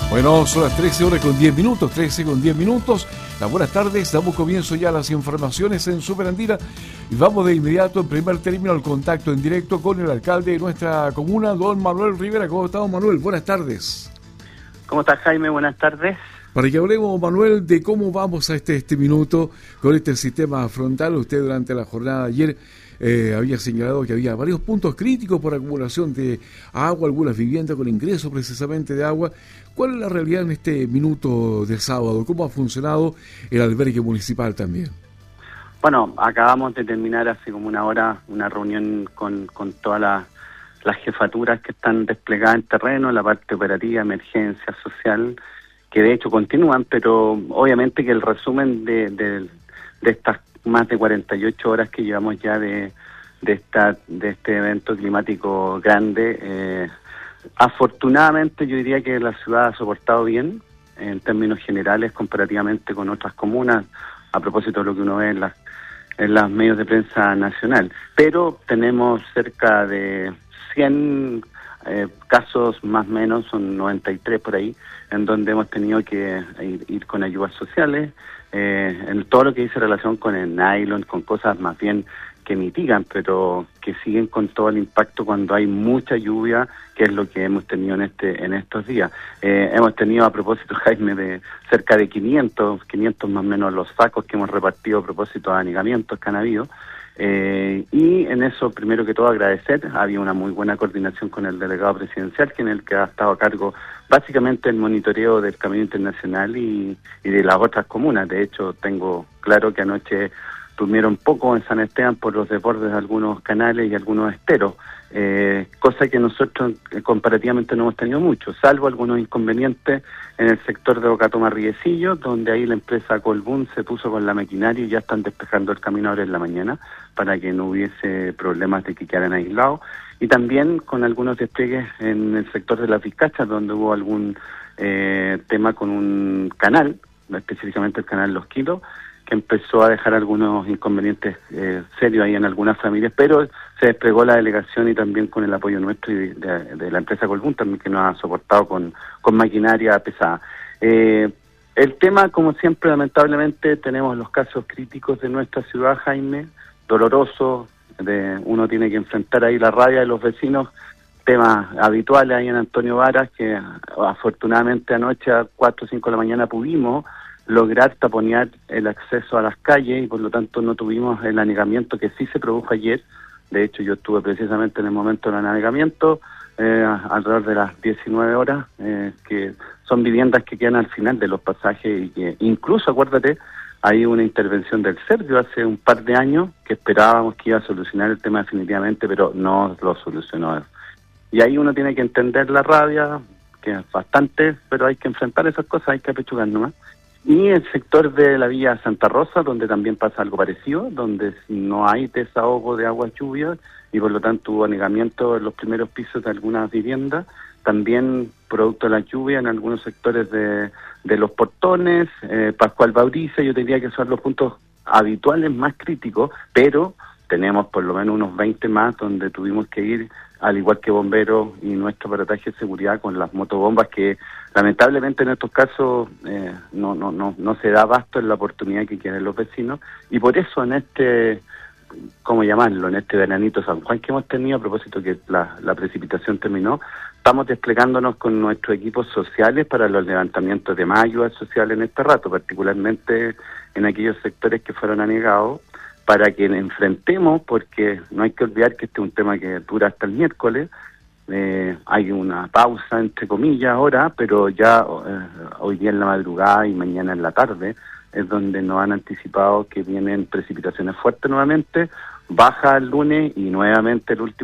Bueno, son las 13 horas con 10 minutos, 13 con 10 minutos. Las buenas tardes, damos comienzo ya a las informaciones en Super Andina y vamos de inmediato, en primer término, al contacto en directo con el alcalde de nuestra comuna, don Manuel Rivera. ¿Cómo está, don Manuel? Buenas tardes. ¿Cómo está, Jaime? Buenas tardes. Para que hablemos, Manuel, de cómo vamos a este minuto con este sistema frontal. Usted durante la jornada de ayer había señalado que había varios puntos críticos por acumulación de agua, algunas viviendas con ingreso precisamente de agua. ¿Cuál es la realidad en este minuto de sábado? ¿Cómo ha funcionado el albergue municipal también? Bueno, acabamos de terminar hace como una hora una reunión con todas las jefaturas que están desplegadas en terreno, la parte operativa, emergencia social, que de hecho continúan, pero obviamente que el resumen de estas más de 48 horas que llevamos ya de este evento climático grande, afortunadamente yo diría que la ciudad ha soportado bien en términos generales comparativamente con otras comunas, a propósito de lo que uno ve en los medios de prensa nacional, pero tenemos cerca de 100 casos más o menos, son 93 por ahí, en donde hemos tenido que ir con ayudas sociales, en todo lo que dice relación con el nylon, con cosas más bien que mitigan, pero que siguen con todo el impacto cuando hay mucha lluvia, que es lo que hemos tenido en estos días. Hemos tenido, a propósito, Jaime, de cerca de 500 más o menos los sacos que hemos repartido a propósito de anegamientos que han habido. Y en eso, primero que todo, agradecer. Había una muy buena coordinación con el delegado presidencial, que en el que ha estado a cargo básicamente el monitoreo del Camino Internacional y de las otras comunas. De hecho, tengo claro que anoche durmieron poco en San Esteban por los desbordes de algunos canales y algunos esteros, cosa que nosotros comparativamente no hemos tenido mucho, salvo algunos inconvenientes en el sector de Ocatoma-Riecillo, donde ahí la empresa Colbún se puso con la maquinaria y ya están despejando el camino ahora en la mañana para que no hubiese problemas de que quedaran aislados, y también con algunos despliegues en el sector de las Vizcachas, donde hubo algún tema con un canal, específicamente el canal Los Quilos, que empezó a dejar algunos inconvenientes serios ahí en algunas familias, pero se desplegó la delegación y también con el apoyo nuestro y de la empresa Colbún también, que nos ha soportado con maquinaria pesada. El tema, como siempre, lamentablemente, tenemos los casos críticos de nuestra ciudad, Jaime, doloroso, uno tiene que enfrentar ahí la rabia de los vecinos, temas habituales ahí en Antonio Varas, que afortunadamente anoche a 4 o 5 de la mañana pudimos lograr taponear el acceso a las calles y por lo tanto no tuvimos el anegamiento que sí se produjo ayer. De hecho, yo estuve precisamente en el momento del anegamiento, alrededor de las 19 horas, que son viviendas que quedan al final de los pasajes y que incluso, acuérdate, hay una intervención del Servio hace un par de años que esperábamos que iba a solucionar el tema definitivamente, pero no lo solucionó. Y ahí uno tiene que entender la rabia, que es bastante, pero hay que enfrentar esas cosas, hay que apechugar nomás. Y el sector de la Villa Santa Rosa, donde también pasa algo parecido, donde no hay desahogo de aguas lluvias y por lo tanto hubo anegamiento en los primeros pisos de algunas viviendas, también producto de la lluvia en algunos sectores de los Portones, Pascual Bauriza, yo diría que son los puntos habituales más críticos, pero tenemos por lo menos unos 20 más donde tuvimos que ir, al igual que bomberos y nuestro aparataje de seguridad con las motobombas, que lamentablemente en estos casos no se da abasto en la oportunidad que quieren los vecinos, y por eso en este, ¿cómo llamarlo?, en este veranito San Juan que hemos tenido, a propósito que la precipitación terminó, estamos desplegándonos con nuestros equipos sociales para los levantamientos de más ayuda social en este rato, particularmente en aquellos sectores que fueron anegados, para que enfrentemos, porque no hay que olvidar que este es un tema que dura hasta el miércoles. Hay una pausa, entre comillas, ahora, pero ya hoy día en la madrugada y mañana en la tarde es donde nos han anticipado que vienen precipitaciones fuertes nuevamente, baja el lunes y nuevamente el último